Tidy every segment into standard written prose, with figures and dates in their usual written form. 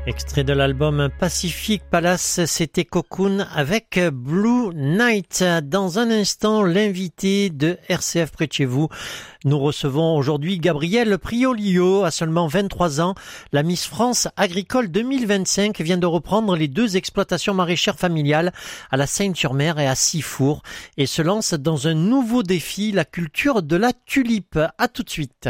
Extrait de l'album Pacific Palace, c'était Cocoon avec Blue Night. Dans un instant, l'invité de RCF près de chez vous. Nous recevons aujourd'hui Gabrielle Priolio, à seulement 23 ans. La Miss France Agricole 2025 vient de reprendre les 2 exploitations maraîchères familiales à la Seyne-sur-Mer et à Sifour et se lance dans un nouveau défi, la culture de la tulipe. À tout de suite.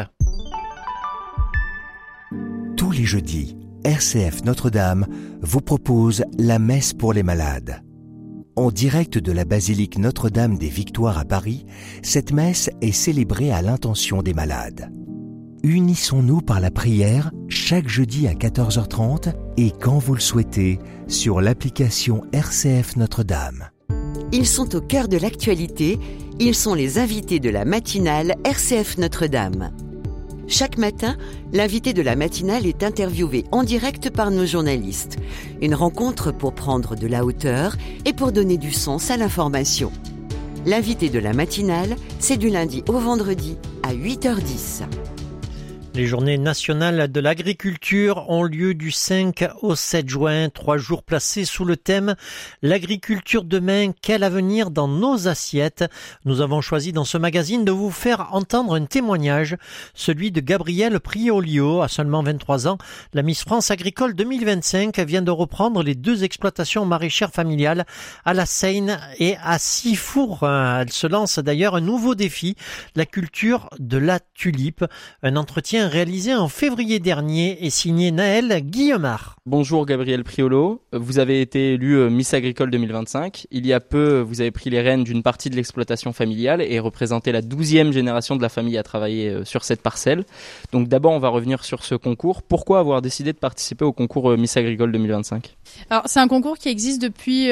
Tous les jeudis, RCF Notre-Dame vous propose la messe pour les malades. En direct de la basilique Notre-Dame des Victoires à Paris, cette messe est célébrée à l'intention des malades. Unissons-nous par la prière chaque jeudi à 14h30 et quand vous le souhaitez sur l'application RCF Notre-Dame. Ils sont au cœur de l'actualité, ils sont les invités de la matinale RCF Notre-Dame. Chaque matin, l'invité de la matinale est interviewé en direct par nos journalistes. Une rencontre pour prendre de la hauteur et pour donner du sens à l'information. L'invité de la matinale, c'est du lundi au vendredi à 8h10. Les journées nationales de l'agriculture ont lieu du 5 au 7 juin, 3 jours placés sous le thème « L'agriculture demain, quel avenir dans nos assiettes ?» Nous avons choisi dans ce magazine de vous faire entendre un témoignage, celui de Gabrielle Priolio, à seulement 23 ans. La Miss France Agricole 2025 vient de reprendre les 2 exploitations maraîchères familiales à la Seyne et à Sifour. Elle se lance d'ailleurs un nouveau défi, la culture de la tulipe. Un entretien réalisé en février dernier et signé Naël Guillemard. Bonjour Gabrielle Priolo, vous avez été élue Miss Agricole 2025. Il y a peu, vous avez pris les rênes d'une partie de l'exploitation familiale et représenté la 12e génération de la famille à travailler sur cette parcelle. Donc d'abord, on va revenir sur ce concours. Pourquoi avoir décidé de participer au concours Miss Agricole 2025 ? Alors, c'est un concours qui existe depuis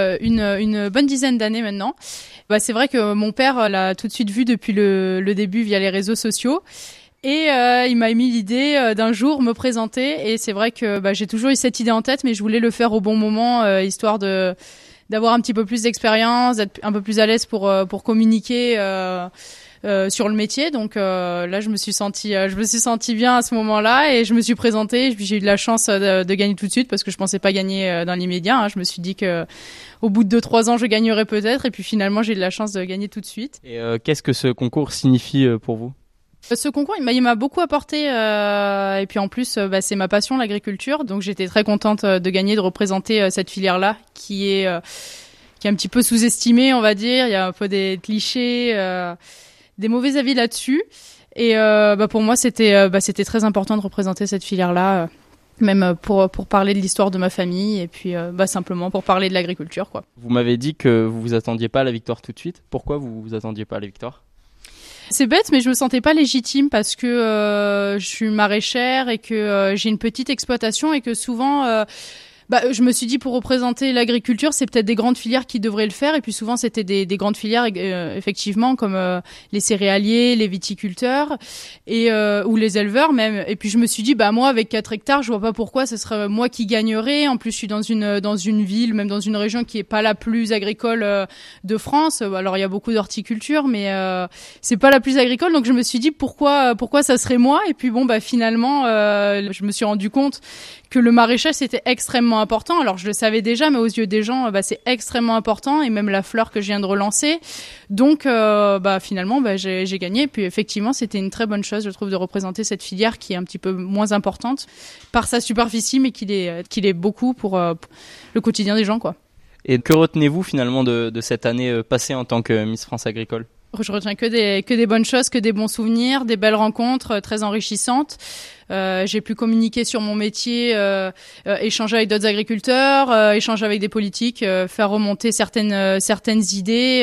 une bonne dizaine d'années maintenant. C'est vrai que mon père l'a tout de suite vu depuis le début via les réseaux sociaux. Et il m'a mis l'idée d'un jour me présenter, et c'est vrai que j'ai toujours eu cette idée en tête, mais je voulais le faire au bon moment, histoire d'avoir un petit peu plus d'expérience, d'être un peu plus à l'aise pour communiquer sur le métier. Donc là je me suis sentie bien à ce moment-là, et je me suis présentée, et puis j'ai eu de la chance de gagner tout de suite, parce que je pensais pas gagner dans l'immédiat, hein. Je me suis dit que au bout de 2-3 ans je gagnerais peut-être, et puis finalement j'ai eu de la chance de gagner tout de suite. Et qu'est-ce que ce concours signifie pour vous ? Ce concours, il m'a beaucoup apporté, et puis en plus, c'est ma passion, l'agriculture. Donc j'étais très contente de gagner, de représenter cette filière-là, qui est un petit peu sous-estimée, on va dire. Il y a un peu des clichés, des mauvais avis là-dessus. Et pour moi, c'était très important de représenter cette filière-là, même pour parler de l'histoire de ma famille, et puis simplement pour parler de l'agriculture, quoi. Vous m'avez dit que vous vous attendiez pas à la victoire tout de suite. Pourquoi vous vous attendiez pas à la victoire ? C'est bête, mais je me sentais pas légitime, parce que je suis maraîchère et que j'ai une petite exploitation, et que souvent je me suis dit, pour représenter l'agriculture, c'est peut-être des grandes filières qui devraient le faire, et puis souvent c'était des grandes filières effectivement, comme les céréaliers, les viticulteurs et ou les éleveurs même. Et puis je me suis dit, moi avec 4 hectares, je vois pas pourquoi ce serait moi qui gagnerais. En plus, je suis dans une ville, même dans une région qui est pas la plus agricole de France. Alors il y a beaucoup d'horticulture, mais c'est pas la plus agricole. Donc je me suis dit, pourquoi ça serait moi. Et puis finalement je me suis rendu compte que le maraîchage c'était extrêmement important. Alors je le savais déjà, mais aux yeux des gens c'est extrêmement important, et même la fleur que je viens de relancer. Donc finalement j'ai gagné, et puis effectivement c'était une très bonne chose, je trouve, de représenter cette filière qui est un petit peu moins importante par sa superficie, mais qu'il est beaucoup pour le quotidien des gens, quoi. Et que retenez-vous finalement de cette année passée en tant que Miss France Agricole ? Je retiens que des bonnes choses, que des bons souvenirs, des belles rencontres très enrichissantes. J'ai pu communiquer sur mon métier, échanger avec d'autres agriculteurs, échanger avec des politiques, faire remonter certaines idées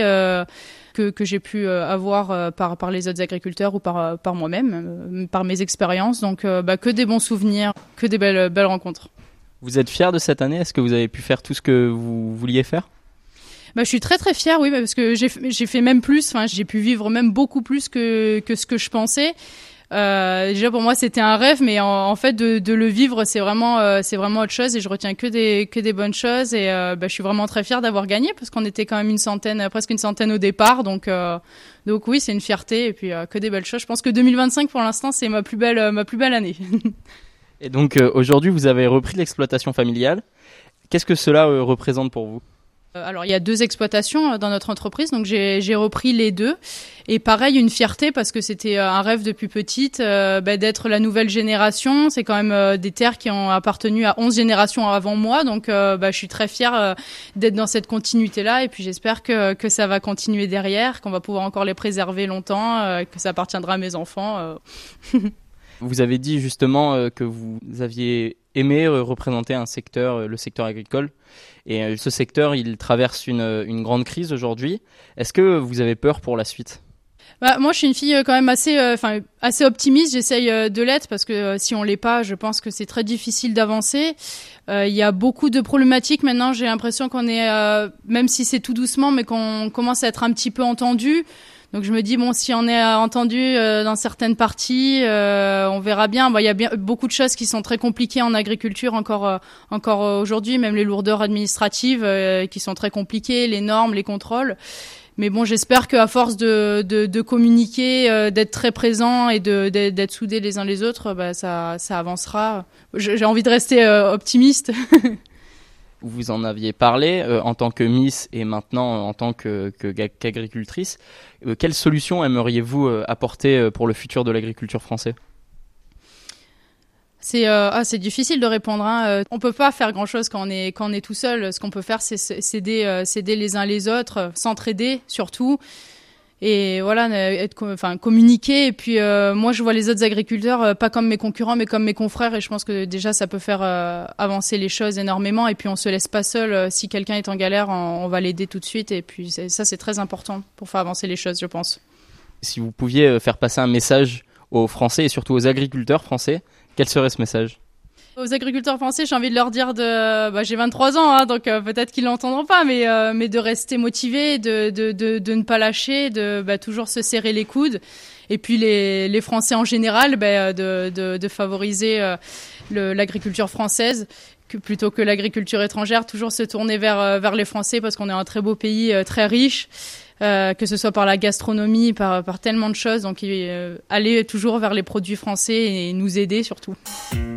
que j'ai pu avoir par les autres agriculteurs ou par moi-même, par mes expériences. Donc que des bons souvenirs, que des belles rencontres. Vous êtes fière de cette année ? Est-ce que vous avez pu faire tout ce que vous vouliez faire ? Je suis très très fière, oui, parce que j'ai fait même plus. Enfin, j'ai pu vivre même beaucoup plus que ce que je pensais. Déjà pour moi c'était un rêve, mais en fait de le vivre c'est vraiment autre chose, et je retiens que des bonnes choses, et je suis vraiment très fière d'avoir gagné, parce qu'on était quand même presque une centaine au départ, donc oui, c'est une fierté, et puis que des belles choses. Je pense que 2025 pour l'instant c'est ma plus belle année. Et donc aujourd'hui, vous avez repris l'exploitation familiale. Qu'est-ce que cela représente pour vous ? Alors il y a 2 exploitations dans notre entreprise, donc j'ai repris les 2. Et pareil, une fierté parce que c'était un rêve depuis petite d'être la nouvelle génération. C'est quand même des terres qui ont appartenu à 11 générations avant moi, donc je suis très fière d'être dans cette continuité-là. Et puis j'espère que ça va continuer derrière, qu'on va pouvoir encore les préserver longtemps, que ça appartiendra à mes enfants. Vous avez dit justement que vous aviez aimé représenter un secteur, le secteur agricole. Et ce secteur, il traverse une grande crise aujourd'hui. Est-ce que vous avez peur pour la suite ? Moi, je suis une fille quand même assez optimiste. J'essaye de l'être parce que si on l'est pas, je pense que c'est très difficile d'avancer. Il y a beaucoup de problématiques maintenant. J'ai l'impression qu'on est, même si c'est tout doucement, mais qu'on commence à être un petit peu entendu. Donc je me dis bon, si on est entendu dans certaines parties, on verra bien. Il y a bien beaucoup de choses qui sont très compliquées en agriculture encore aujourd'hui, même les lourdeurs administratives qui sont très compliquées, les normes, les contrôles. Mais bon, j'espère qu'à force de communiquer, d'être très présent et d'être soudés les uns les autres, ça avancera. J'ai envie de rester optimiste. Vous en aviez parlé en tant que Miss et maintenant en tant qu'agricultrice. Quelle solution aimeriez-vous apporter pour le futur de l'agriculture française ? C'est difficile de répondre. On peut pas faire grand-chose quand on est tout seul. Ce qu'on peut faire, c'est s'aider les uns les autres, s'entraider surtout. Et voilà, communiquer. Et puis moi, je vois les autres agriculteurs pas comme mes concurrents, mais comme mes confrères. Et je pense que déjà, ça peut faire avancer les choses énormément. Et puis on se laisse pas seul. Si quelqu'un est en galère, on va l'aider tout de suite. Et puis ça, c'est très important pour faire avancer les choses, je pense. Si vous pouviez faire passer un message aux Français et surtout aux agriculteurs français, quel serait ce message ? Aux agriculteurs français, j'ai envie de leur dire j'ai 23 ans, donc peut-être qu'ils l'entendront pas, mais de rester motivés, de ne pas lâcher, de toujours se serrer les coudes. Et puis les Français en général, de favoriser l'agriculture française plutôt que l'agriculture étrangère. Toujours se tourner vers les Français parce qu'on est un très beau pays, très riche. Que ce soit par la gastronomie, par tellement de choses. Donc aller toujours vers les produits français et nous aider surtout.